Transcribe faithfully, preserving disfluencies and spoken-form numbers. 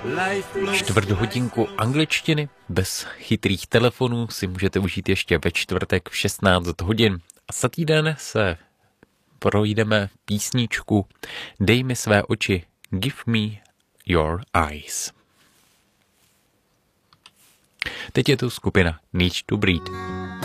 Čtvrt hodinku angličtiny bez chytrých telefonů si můžete užít ještě ve čtvrtek v šestnáct hodin. A za týden se projdeme písničku Dej mi své oči, Give me your eyes. Teď je tu skupina Need to Breathe.